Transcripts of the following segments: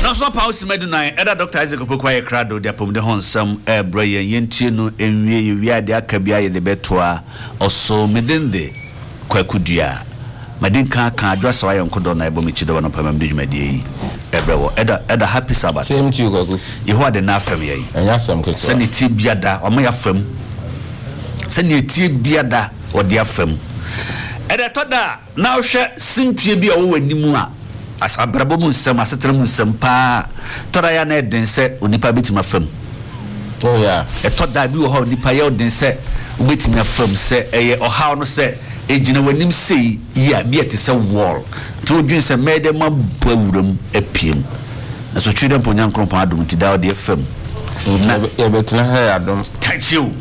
Council House Medina, Eda Dr. Isaac Opoku Crado, the Pom de Honsam, Brian Yentino, and we are the Akabia de Betua, also Medende, Quacudia. Madinka can address why Uncle Don Ibomichi on a Pamam Digimedi. Eda happy Sabbath. Same to you, Gogu. You had enough from ye. And yes, some good. Send it biada or my firm. Send it biada or dear firm. Eda Toda now share simply be over Nimua. As a Brabomun Sam, as a Tramun Sampa, Torayane then said, Unipa bit my firm. Oh, yeah. A Toda do how Nipayo then said, waiting a firm, say, or how no say. Ejina wanim say ya bia te se wall to dwen se mede ma bawuram apiem na so twede mponya nkronpa adom ti da de fam na e betena ha adom. Thank you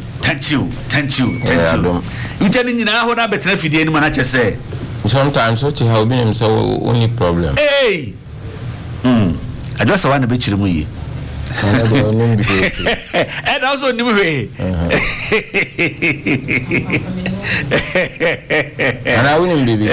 ujani nyina ho na betena fidie ni mana chese sometimes what you have been him so only problem hey address one be chire mu yi and also nimwe and I wouldn't be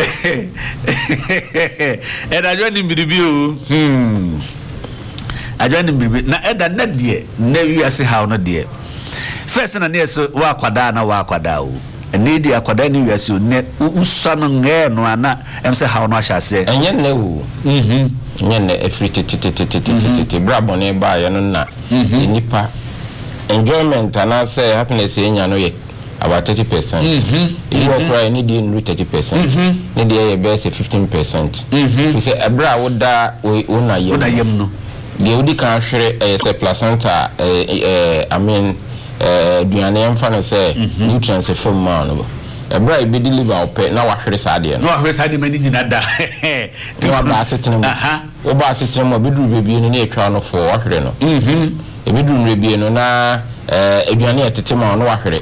and I joined him with I joined him with na eda na dear never you say how no dear first na near so wa kwada na wa kwada o and dey akwada ni we so ne usano nge no ana em say how no sha say enye na wo nyene every titi brabone ba ye no na nipa enjoyment and say happiness enya no ye about 30%. You work right need you 30%. Need you best 15%. You say ebra woda we una yem no. The odi kan hwere say placenta I mean duane emfa no say nutrients from man no. Ebra e be deliver op na wa hwere sade no. No hwere sade mani nyina da. Ti wa ba setene mo. Wo ba setene mo be duru bebie no na etwa no for wa hwere no. E be duru bebie no na eduane etetema no wahwere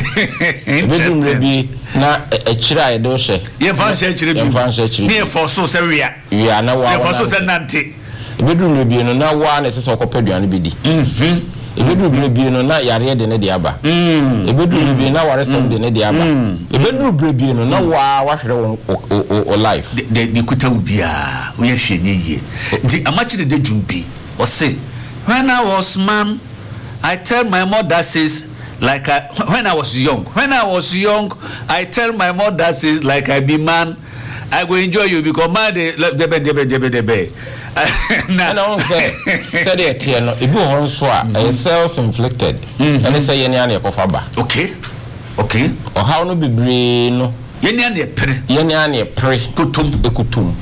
bedum rebi na echira edo hye ye fanse echire bi ne forso se wia na wa ye forso se nante bedum rebi no na wa na sese okopeduane bedi bedum rebi no na yare de ne de aba bedum rebi na waresem de ne de aba bedum rebi no na wa wahwere o life de kuta ubia wo ye hwenye ye di amachire de djumbi o se when I was man I tell my mother says like when I was young, I tell my mother says like I be man, I go enjoy you because man debe. Na no say said it here no ibu hon so a self-inflicted and say yeni an ekofa ba. Okay. O how no bebre no yeni an e pre kutum.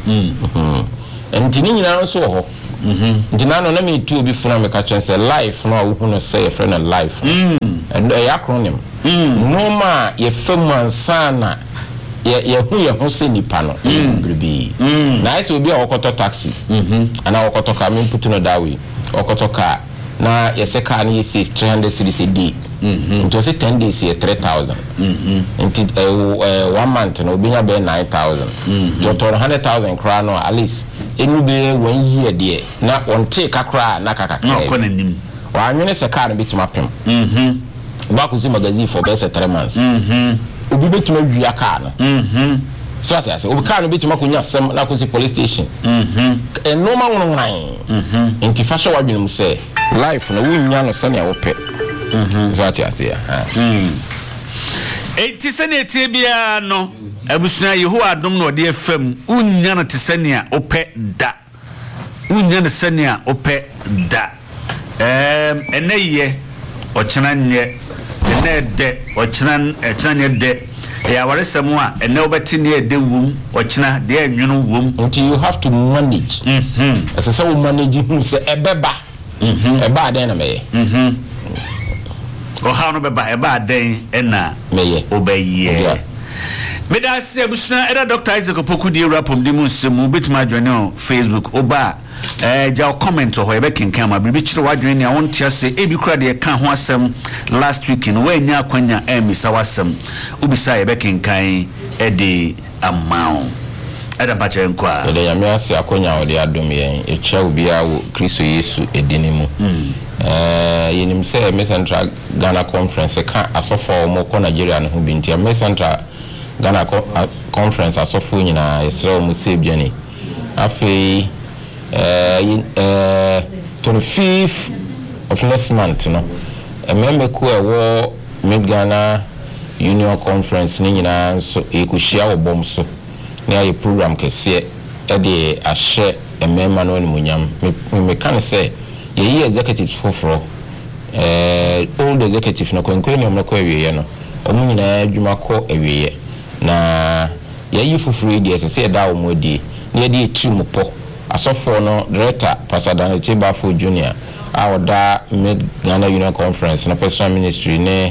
And tini nyina so ho Dinano na me to be from a catch and say life no who no say a friend of life and a acronym no ma ye fam sana ye who say ni pano be nice will be a okoto taxi and our okoto car me put no that way okoto car na ye say car ni says 300 cedis a day into 10 days here 3,000 into 1 month no be 9,000 you to 100,000 crown no at least enu be 1 year there na on take akra na kaka no konanim wa anwene se car no bitima pem ba ku si magazine for best 3 months obi betima wia car no so as I say obi car no bitima kunya sem na ku si police station no ma wonwan inti fashion wa binum say life no wunya no sene wo pe so as I say enti sene tie bia no abusua yehu adom no de afam unya no tesania opɛ da unya no sania opɛ da eneye ochena nye enede ochena nye de ya waresem a ene obeti ne ede wum ochena de anwunu wum until you have to manage as say we manage who say ebeba eba den na me o ha no beba eba den ena meye obaye Meda se busna era Dr. Isaac Opoku di rapom di munsemu bituma adwene on Facebook oba ja comment ho ebe kenkan ma bibi chiro wadwene ne wonte ase ebi kura de ka ho asem last week no wanya akwanya emisa wasem ubisa ebe kenkan ede amount Ada pacha nkwa. Ele ya miasi akonya odi adom yen. Echa ubia wo Kristo Yesu edinimu. Yenim se Central Ghana Conference ka asofo mo ko Nigeria no ho binti. Central Ghana Conference asofo nyina yesre mo se biani. Afei 25th of next month no ememeko ewo Mid Ghana Union Conference ni nyina so ekuhia obom so na ye program kese e de ahye emema no munyam me kan say ye executives foforo old executive no konkoni omno ko awiye no omu nyina adwuma ko awiye na ye yi foforo di ese se da omo di na ye di team po asofo no director Pasadana Chebafo Junior oda Mid Ghana Union Conference na personal ministry ne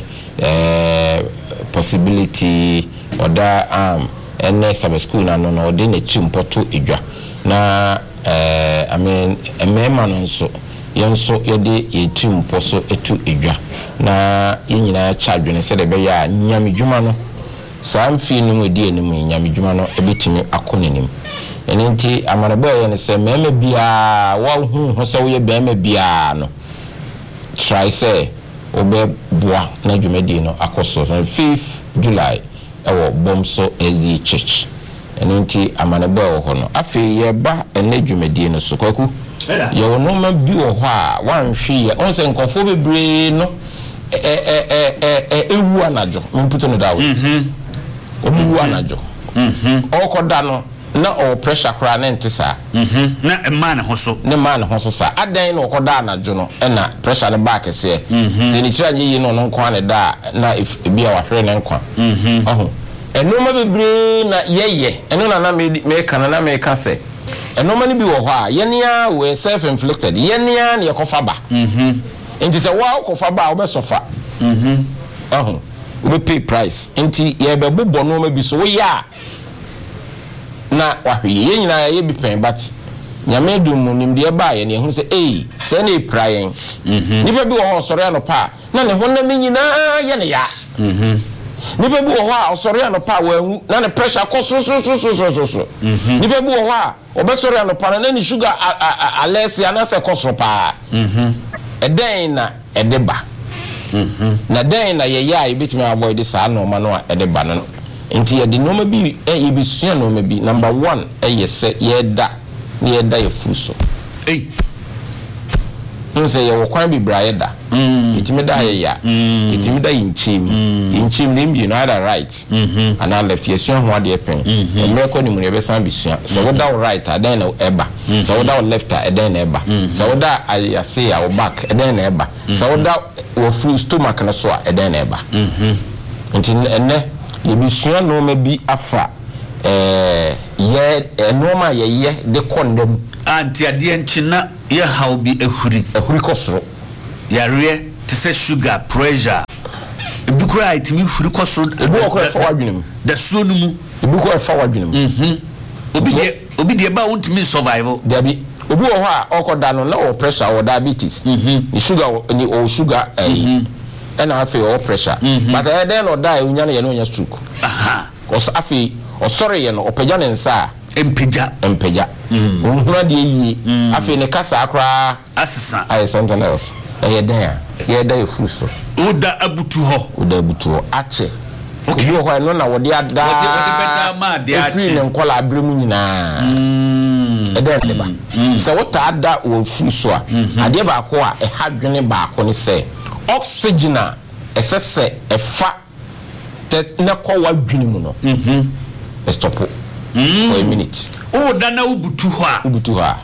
possibility oda ene sub school na no de ne chimpoto edwa na I mean emema no nso yenso yede yetimpo so etu edwa na yenyina charge ne se de be ya nyamedwuma no samfi no edi enim nyamedwuma no ebetimi akonenim enti amanebo ye ne se meme bia wa hu se wo ye bema bia no try say obe boa na dwumadi no akoso 5th July ewo Bomso Ezi Church enti amanebo wo ho no afi ye ba ene dwumadi no so kwaku ye wono ma bi wo ho a wanhwe ye on se nkofo bebre no ewu anajo mputo no dawo obu anajo okoda no na o pressure kra na ntisa na man hoso sa adan na okoda anajo no na pressure ne back se se ni kira nyi no nko ne da na ebi a wahwe ne nkwa oho enoma bebre na yeye eno na me kana na me ka se enoma ni bi wo ho a yenia we self inflicted yenia ne yakofa ba enti se wa okofa ba obesofa oho we pay price enti ye be bobo no ma bi so we ya na wahwe ye nyina ye bi pen but nyame dum nim de ba ye ne hu se se na prayen nipa bi wo ho sori anopa na ne ho na me nyina ye ne ya nipa bi wo ho a sori anopa wa anwu na ne pressure ko so nipa bi wo ho a obesori anopa na ne sugar alessia na se ko so pa eden na edeba na den na ye ya ebetimi avoid sa no ma no a edeba no enti ye de no ma bi ye bi sua no ma bi number 1 ye se ye da ye fuso nse ye wo kwan bi bra ye da itimi da ye ya itimi da inchim nim you know other right and I left ye sua ho ade pen me ko ni mu ye be san bi sua so wo da right adan na eba so wo da left adan na eba so wo da ya say ya wo back adan na eba so wo da wo full stomach na so adan na eba nti enne ye bi sua no ma bi afa ye enoma ye de kondom anti ade nchina ye how bi ehuri kosoro yare to say sugar pressure ebukura itimi ehuri kosoro ebu okọ fa wadwenem da suo no mu ebukura fa wadwenem obi de ba untimi survival dabi obi wo ho a okoda no na o pressure or diabetes ni sugar na afi o pressure but then no die unya na ye no nya stroke cause afi o sorry ye no opagya ne nsa empagya onhura de yi afi ne kasa akra asesa ay something else ye da fruit so oda abutu ho ache okay yo ho no na wo de ada wo de beta ma de ache free ne nkola abremu nyina eden de ba se wo ta ada wo fruit so a ade ba ko a hadwene ba ko ne se oxygen a esese efa na ko wadwene mu no stop for a minute oda na ubutu ho a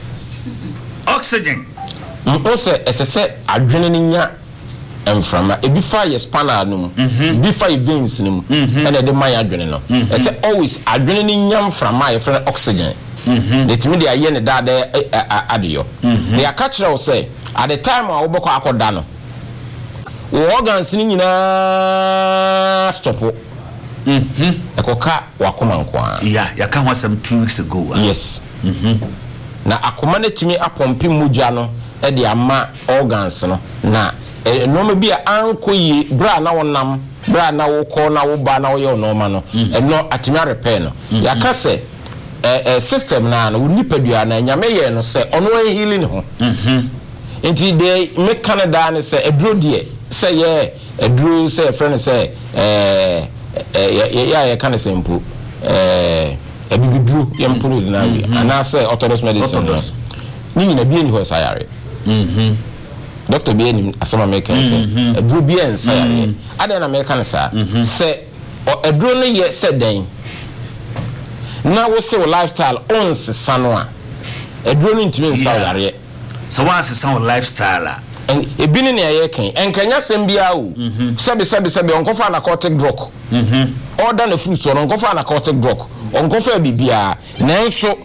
oxygen ose esese adwene ni nya emframa ebi fa ye spinal no ebi fa veins no na de man adwene no ese always adwene ni nya mframa ye frɛ oxygen letimi de aye ne dada adeyo they are catch us say at the time a wobekọ akoda no organs ni nyina stop ekoka wakoma nkwa ya ka ho some 2 weeks ago yes na akoma na timi apompi muja no e de ama organs no na no me bia ankoyi bra na wonam bra na wokọ na wo ba na wo ye no ma no no atimi repair no ya ka se system na no nipadua na nyame ye no se ono healing ho enti de me Canada ne se edro de se ye edro se friend se ya kan sempo ebibiduro yempolo na we ana say orthodox medicine ni nyina bi eni ho sayare doctor bi eni asama make say eburo bi en sayare ada na make kan sa say eduro no ye say den na wo say lifestyle ons sano a eduro no ntimi sayare so once sano lifestyle ebi ne ye kan enkanya sembia o sebe onkofa narcotic drug order na fruit so onkofa narcotic drug onkofa bibia nanso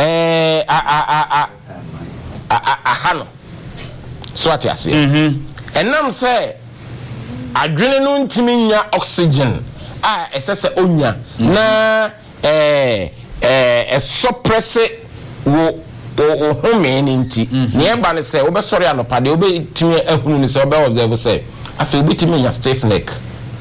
hano so ati ase enam say adwene no ntimi nya oxygen esese onya na suppress wo home nti ne eba ne say obe sorry anopa de obe timi ahunu ne say obe observe say afi obe timi nya stiff neck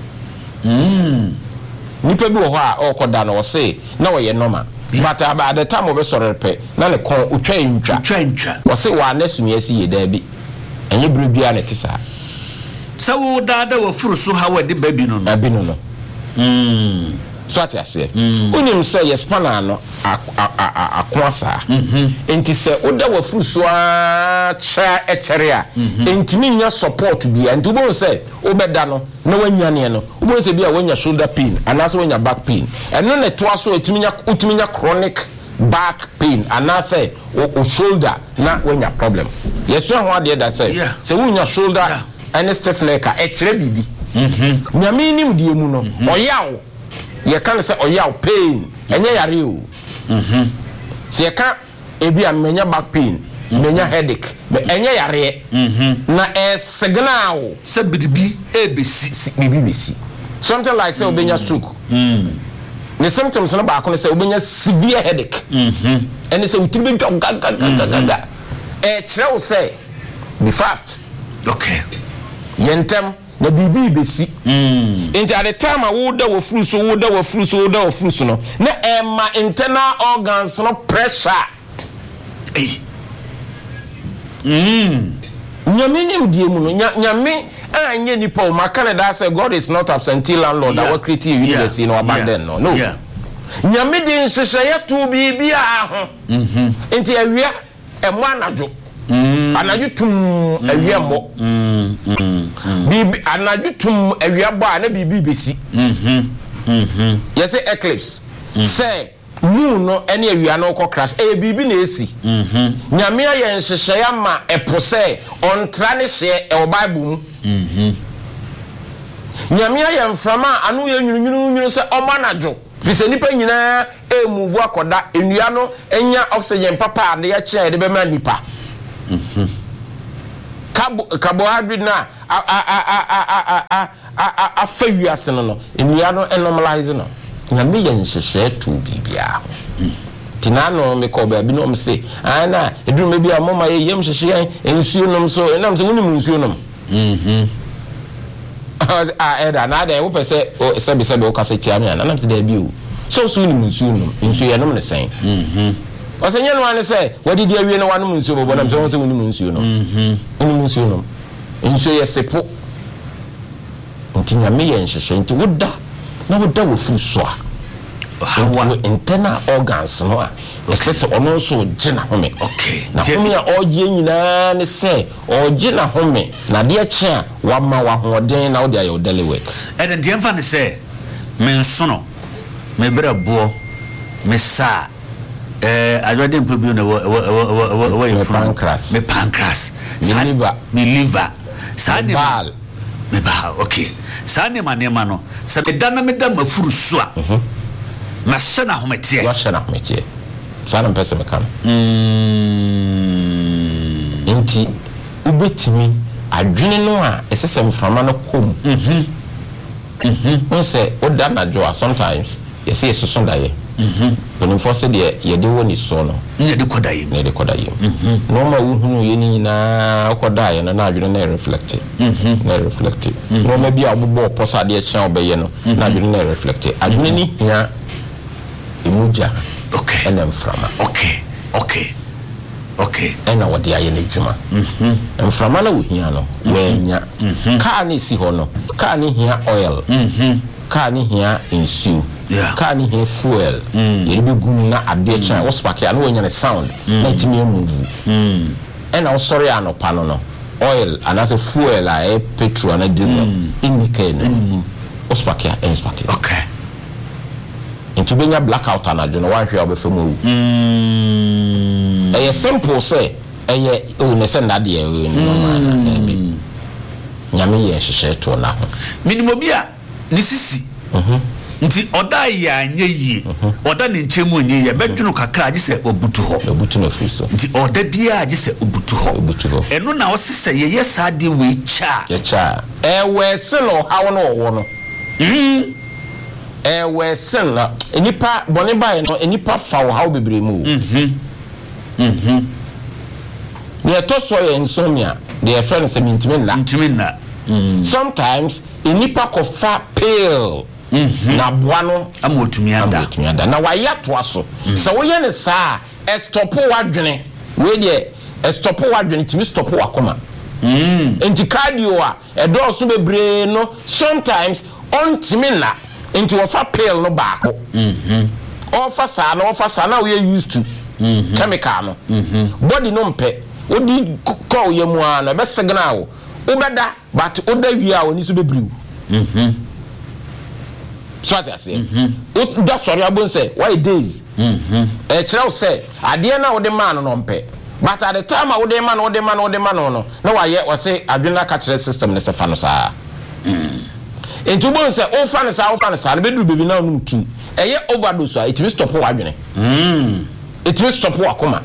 nipa bi wo ho a okoda na wo say na wo ye normal but at the time obe sorry pe na ne kon utwa ntwa wo say wa nasumi asi ye da bi enye brobia ne tisa so wo dada wo furu so ha we de baby no no so ati ase unim say yes pana no akwasa enti say oda wa furu so a cha echere a enti nya support bia enti bo say obeda no na wanyane no bo say bia wanya shoulder pain anase wanya back pain eno ne to aso etimi nya chronic back pain anase o shoulder na wanya problem yes ho ade da say wanya shoulder and stiff neck a echere bibi nyame nim die mu no oyawo ye kan say oyawo pain enye yare o se ye kan ebi amenya back pain menya headache be enye yare na signal se bibi ebesi bibi besi something like say obenya stroke the symptoms no ba ko say obenya severe headache and say utiri be gaga kire wo say be fast okay yentem na bibi besi into at the time I would wo fruit no na my internal organs no pressure nyame nim die mu no nyame anye nipa o makana da say God is not absentee landlord that will create university no abandon no nyame din hyehyɛ to bibi a ho into awia emo anajo anaju tum awia mo bibi anaju tum awia bo na bibi besi yes eclipse say moon no any awia no ko crash bibi na esi nyame aye nhyehyɛ ma epo say ontra ne hye e bible mu nyame aye mframa anu ye nyunyunu say omanajo fise nipa nyina move akoda enua no enya oxygen papa ade ya kye de be ma nipa carbohydrate na a fawiase no enua no normalize no na me ye nhyehyɛ to bibia tinano me ko ba bi no me se ana eduru me bi a mama ye yem hyehyɛ ensuo nom so enam se woni nsuo nom eda na da wo pese sebe wo kase tia me ana nam se da bi o so woni nsuo nom nsuo ye nom ne sen Osenye no ane say wadi dia wie no wanu nsuo bobo na mse woni nsuo no woni nsuo no nsuo ye sepo ntinya me ye nhyehyɛ nti woda na woda wo furu so a hawa internal organs no a esese ono so gina home okay na home a oje nyina ne say oje na home na de kye a wama wa hoden na wo dia your daily work and the emfa ne say me nso no me bra buo me sa already probably no pancreas me liver sani me ba okay sani manema no se me dana me da mafuru so a ma shana hometie wa shana hometie sana pese me kan enti ubetimi adwene no a esesem frama no kom we say odana joa sometimes you see so da ye when you force the ye de woni so no ne de koda yim no ma wo hunu ye ni na koda ye na adwene na reflect no ma bi abobo posa de kyan obeye no na adwene na reflect adwene ni hia emuja okay and frama okay ena wode aye na djuma frama na wo hia no wanya ka na si ho no ka ni hia oil ka ni hia insu car ni here fuel you be gum na ade chan wo spark ya no wonya ne sound na timi move and I sorry anopa no oil and as a fuel a petrol and diesel indicate wo spark ya en spark okay into benya blackout anadwo no wan hwe obefemu e simple say e o ne se na de e no nyame ye hyehyɛ to na ho minimum bia ni sisi nti oda ya anye yie oda ne nchemu anye ye bedwunu kakra age se obutu no free so nti oda bia age se obutu ho eno na osese ye yesa de we cha we se no hawo no wo no we se no enipa bone bae no enipa fa wo hawo bebre mu ne to so ye insomnia their friends say intimina sometimes enipa ko fa pale na boano amotumi ada na waya to aso se wo ye ne saa estopo wadwene we de estopo wadwene timi stopo wakoma enti cardio a edo so bebre no sometimes on timina enti wo fa pale no baako ofa saa na we used to chemical no body no mpe odi call yemu ana be signal ubeda but oda wi a oni so bebriw so ati ase o da sorry abon say why days e kire say ade na wo de man no mpe but at the time wo de man no na wa ye wo say adwena ka kire system ne se fa no saa enti bon say o fa no saa na bedu bebi na no tu eye overdose a it will stop wo adwene it will stop wo akoma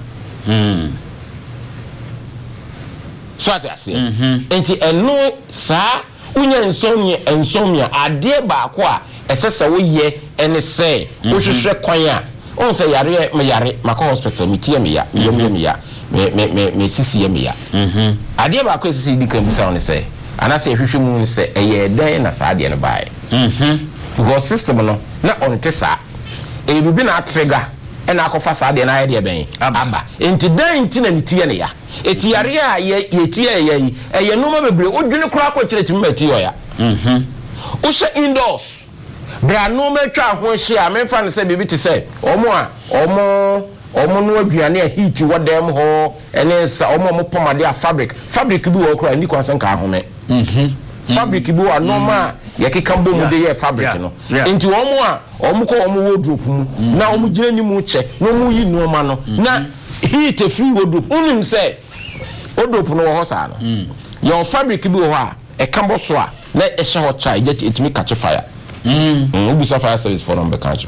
so ati ase enti eno saa unya insomnia ade baako a esese wo ye ene se wo hwehwe kwan a on se yare maka hospital mitie me ya me sisi ye me ya ade baako esese di kan bisa on se anase hwehwe mu ne se eye dan na saa ade no bae because system no na on te saa e bibi na trigger ena akofa saa ade na ade ben aba enti dan nti na nitie ne ya eti yare a ye tie ye no ma bebre odwene kura akọ kire timi mati yo ya o she indoors bra no ma twa ho hia me fa ne se bibi te se omo no aduane a heat wodem ho ene sa omo pomade a fabric bi wo kura ni kwanse nka ahome fabric bi wo normal ye kekambo mu de ye fabric no enti omo ko omo wardrobe mu na omo gire ni mu che no mu yi no ma no na heat free wardrobe unim se wardrobe no ho sa no your fabric bi wo ha e kambo so a na e hye ho cha etimi catch fire ubi sa fire service for number catch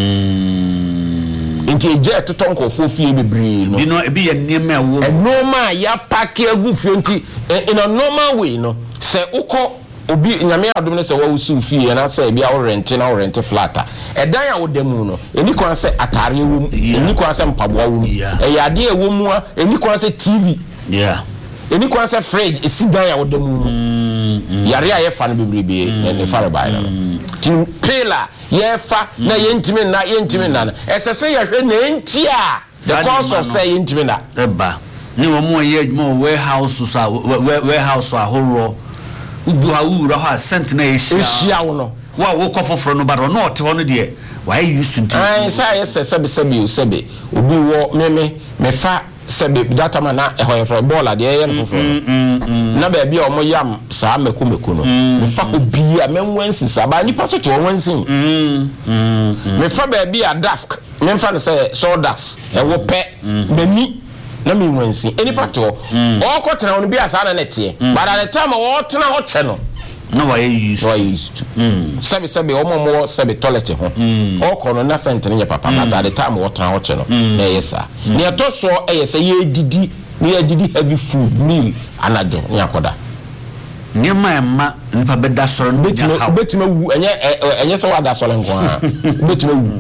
enti eje totonko fo fie bebre no bi no e bi ye niam wo normal ya pack agu fie enti in a normal way no se uko obi nyame adom ne se wa usu fie na se bia wo rent flat e dan a wo demu no eni kon se atare wo eni kon se mpaboa wo e ya de wo mu a eni kon se TV eni kon se fridge esi dan a wo demu no yare a ye fa no bebrebe ne fare bai no tin pela ye fa na ye ntimi na esese ye hwe na enti a the cause of say ntimi na eba ni wo mo ye adwuma warehouse ahoro ubu ha ura ha cent na ehia wo no wa wo kofoforo no ba no ote ho no de why used to say sebe obi wo me fa sebe data mana e ho for ball ade ye no foforo na ba bia o mo yam saa meku no me fa obi a menwansi saa ba nipa so to wansi me fa ba bia dusk me fa no say sawdust e wo pe bani na me wansi enipa to o ko tena no bia saa na nete but at the time o tena ho che no na why used to sebe o mo sebe toilet ho o ko no na sent ne papa but at the time o tena ho che no na yesa ne to so yesa ye didi heavy food meal anajo ne akoda nyema ema nipa beda soro no betima wu enye se wada soro nko ha betima wu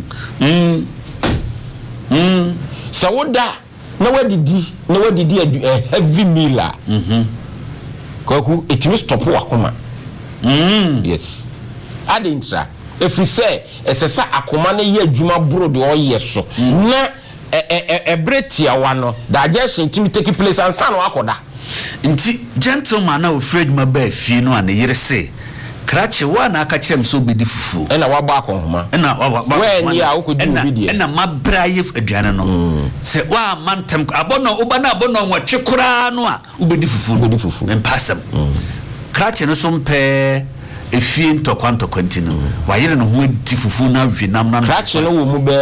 se woda na wadidi heavy meal a kwaku etimi stop wakoma yes adentra if we say esesa akoma na ye adwuma bro de oyeso na ebretia wano digestion timi take place and san akoda nti gentleman na ofred ma ba fie no ane yere se krache wa na aka kyerem so bedi fufu ena wa ba akonhoma ena wa ni a wokodu bidi ena mabraye aduane no se wa mantem abono uba na abono nwotwe kura no a ubedi fufu empasem krache no so mpe efie ntokwanto kwantino wa yire no ho edi fufu na hwenam na krache no wo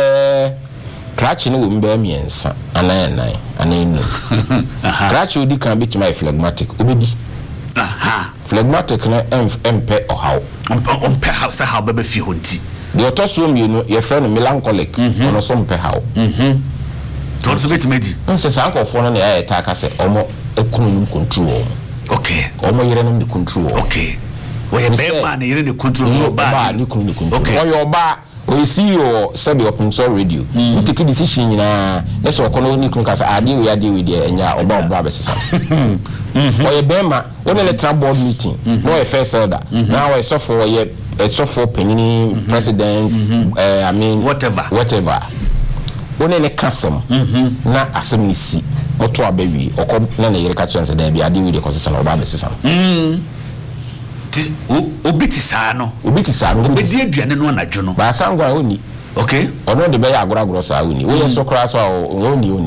mu be miensa anan krache odi kan bitima phlegmatic obedi phlegmatic na empe ohaw ompe how sa how bebe fi honti the otoso mienu ye friend melancholic ono so mpe how to so bit medi nse sa ankofo no na ya ta aka se omo ekunu control okay omo yire no the control okay we be man yire the control ba ni kunu control oyo ba o see your sabi open so radio take decision nyina na so kono ni kunu kasa ade we ade we de enya oba besesa oye bema wona le board meeting no e first elder now we so for ye so for penini president I mean whatever wona ne kasem na asem ni si oto abawi okọ na na yere ka chance da bia ade we de kosesa na oba besesa obiti saa no obedi aduane no anadwo no ba sangwa oni okay ono de be ya agoragoro saa oni we so kra so oni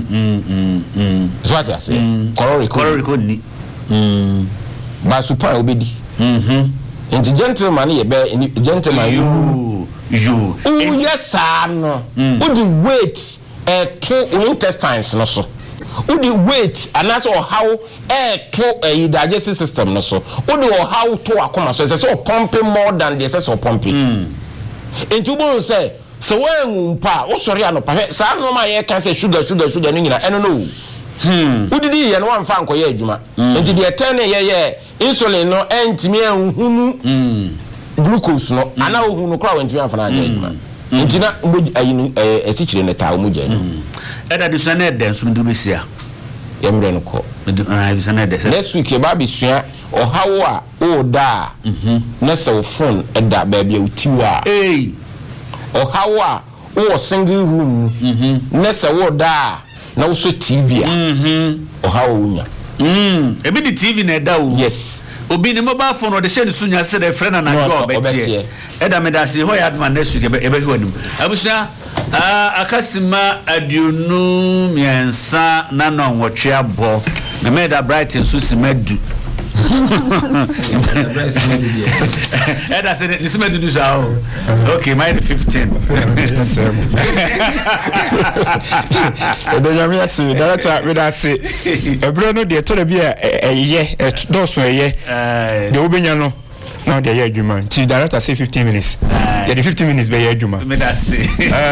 so ati ase kororiko ni ba super obedi enti gentleman ye be gentleman you yes no wo the weight to intestines no so wo the weight anaso how to digestive system no so wo the how to akoma so say pumping more than the excess of pumping enti wo say so when pa wo sori anopa sa no ma ye kan say sugar no nyina eno no wo didi ye no wan fa ankoye adwuma enti de ten ye insulin no entimi ehunu glucose no ana ohunu kra wentimi afana adwuma enti na ayinu esichire ne ta omugya no eda de sane den so ndu besia yemre no ko de sane de next week e ba besua ohawo a o da na cell phone eda ba bia utiwa ohawo a o single room na se wo da na wo so TV a ohawo unya ebi di TV na eda o yes obi ne mobile phone de share sunya se de friend na jo betie eda me da se ho ya adman next week ebe hwanim abusha akasima aduonu miensa na no nwotwe abo na me da brighton so simadu eda se ni simadu du sao okay my 15 odo nyame ase director we da se ebro no de to le bia eye do so eye de obenya no now they are adwuma ti director say 15 minutes yeah the 15 minutes be adwuma me da se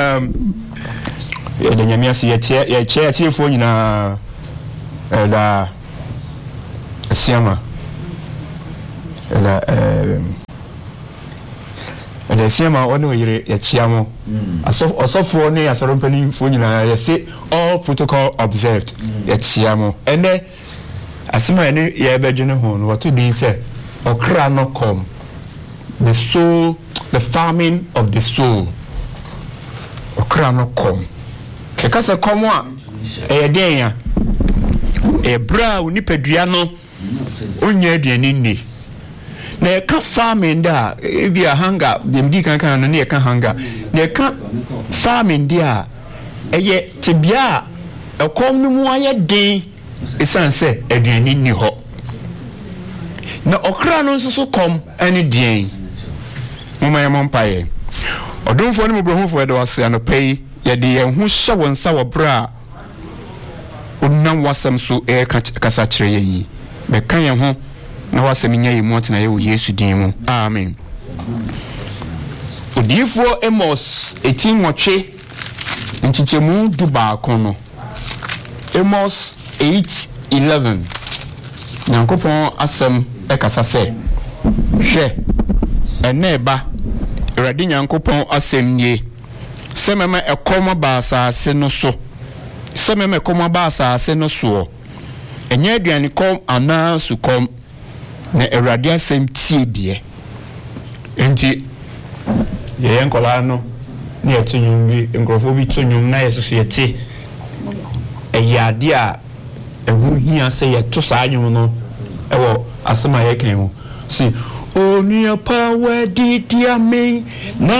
odo nyame ase ye che fo nyina da siama and siama ono yire ya chiamo asofo ne asorompani fo nyina ya say all protocol observed ya chiamo and asima ne ya bedwene ho no what to do say okra no come the soul the farming of the soul okra no come kekasa come a den ya bra unipadua no onya aduane ni na ka farming da bi a hanga bimdi kan no na ka hanga na ka farming dia eye tibia ekom no mu aye den esanse aduane ni ho na okra no nso kom ani den mama ya mompaye odonfo ne mobrohofo de wase anopai ye de ye hu hye wonsa wo bra onam wasam so kasa kire yi be kan ye ho na wasam nya yi motena ye wo Yesu din mu amen odifo Amos 18 nwotwe nchichemu duba kono Amos 8:11 Nyankopon asem ekasa se hwe eneba Awurade Nyankopon asem nie semema ekoma baasase no so semema ekoma baasase no so enye aduane kom ana su kom na Awurade asem tie die enti ye enkola no ne etunyum bi nkrofo bi tunyum na yeso yete eyade a ehu hia se ye to saa nyum no ewo asema ye kan mu si Only a power did ya me.